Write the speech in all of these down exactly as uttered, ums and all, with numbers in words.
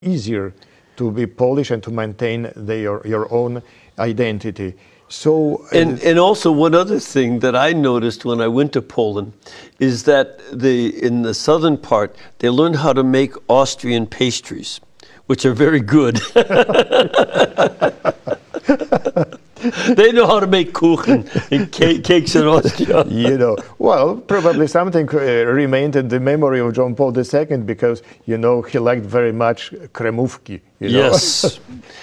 easier to be Polish and to maintain their, your own identity. So, and, uh, and also one other thing that I noticed when I went to Poland is that the, in the southern part, they learned how to make Austrian pastries, which are very good. They know how to make kuchen and cake, cakes in Austria. You know, well, probably something uh, remained in the memory of John Paul the Second because, you know, he liked very much kremówki. You know? Yes,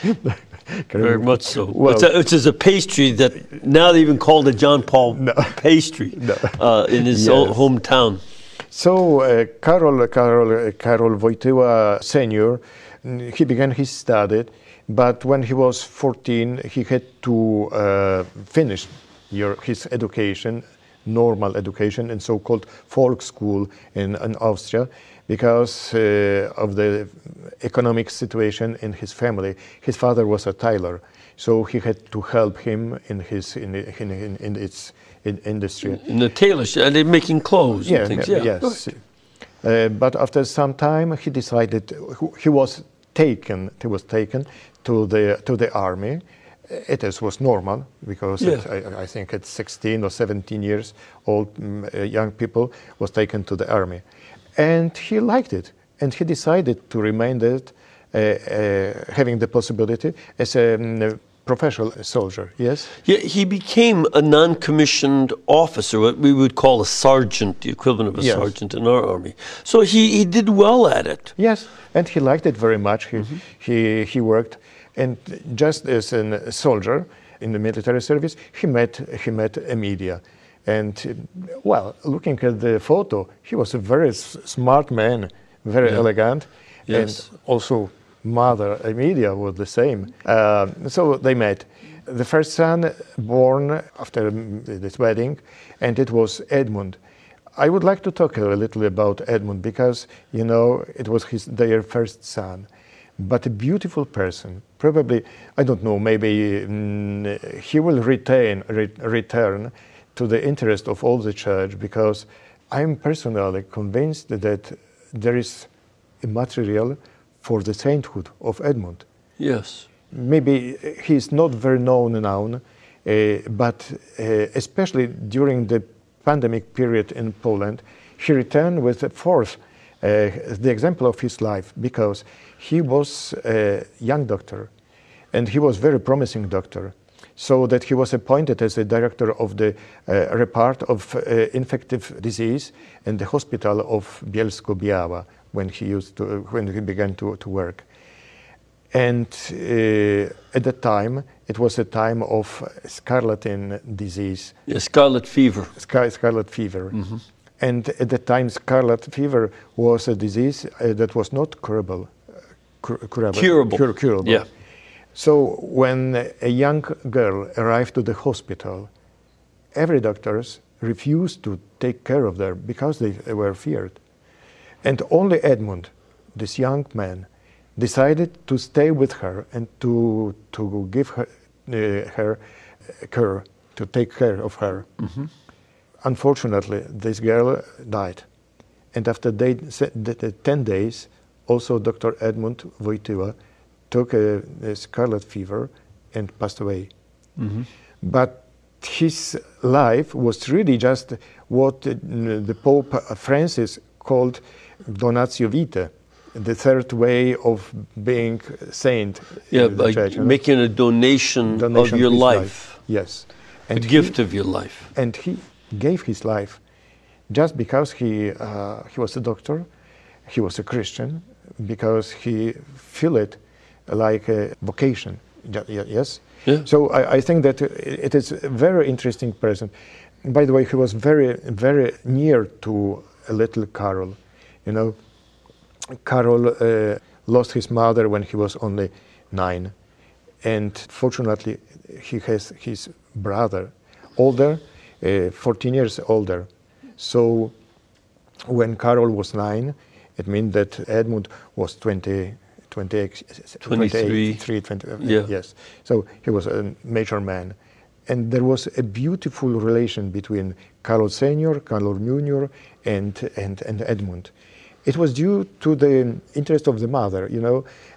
very much so. Well, it's a, which is a pastry that now they even call it John Paul no, pastry no. uh, in his yes. old hometown. So uh, Karol, Karol, Karol Wojtyła Senior, he began his study. But when he was fourteen, he had to uh, finish your, his education, normal education, in so-called Volksschule in, in Austria, because uh, of the economic situation in his family. His father was a tailor, so he had to help him in his in in, in, in its in industry. In the tailor shop, and they're making clothes yeah, and things. Yeah, yeah. yes. Uh, but after some time, he decided he was taken. He was taken. to the to the army. It is, was normal because yeah. it, I, I think at sixteen or seventeen years old um, uh, young people was taken to the army, and he liked it, and he decided to remain it, uh, uh, having the possibility as a um, professional soldier. Yes. Yeah, he became a non-commissioned officer, what we would call a sergeant, the equivalent of a yes. sergeant in our army. So he, he did well at it. Yes, and he liked it very much. He mm-hmm. he he worked. And just as a soldier in the military service, he met he met Emilia, and well, looking at the photo, he was a very s- smart man, very yeah. elegant, yes. and also mother Emilia was the same. Uh, so they met. The first son born after this wedding, and it was Edmund. I would like to talk a little about Edmund because you know it was his their first son. But a beautiful person. Probably, I don't know, maybe mm, he will retain, re- return to the interest of all the church because I'm personally convinced that there is a material for the sainthood of Edmund. Yes. Maybe he is not very known now, uh, but uh, especially during the pandemic period in Poland, he returned with a fourth, uh, the example of his life because he was a young doctor, and he was a very promising doctor, so that he was appointed as the director of the uh, repart of uh, infective disease in the hospital of Bielsko-Biała when he used to, when he began to, to work. And uh, at that time, it was a time of scarlatin disease. Yeah, scarlet fever. Scar- scarlet fever. Mm-hmm. And at that time, scarlet fever was a disease uh, that was not curable. Curable. Curable. Cur- curable. Yeah. So when a young girl arrived to the hospital, every doctors refused to take care of her because they, they were feared. And only Edmund, this young man, decided to stay with her and to to give her uh, her care, to take care of her. Mm-hmm. Unfortunately, this girl died, and after they, the, the ten days. Also, Doctor Edmund Wojtyła took a, a scarlet fever and passed away. Mm-hmm. But his life was really just what uh, the Pope Francis called Donatio Vitae, the third way of being saint. Yeah, in the by church, making a donation, donation of your his life. life. Yes. And And a gift he, of your life. And he gave his life just because he uh, he was a doctor, he was a Christian, because he feel it like a vocation. Yes. Yeah. So I, I think that it is a very interesting person. By the way, he was very, very near to a little Karol. You know, Karol uh, lost his mother when he was only nine, and fortunately, he has his brother, older, uh, fourteen years older. So when Karol was nine, it means that Edmund was twenty, twenty-eight, twenty-three. twenty, twenty, yeah. Yes. So he was a major man. And there was a beautiful relation between Karol Senior, Karol Junior, and, and, and Edmund. it was due to the interest of the mother. You know,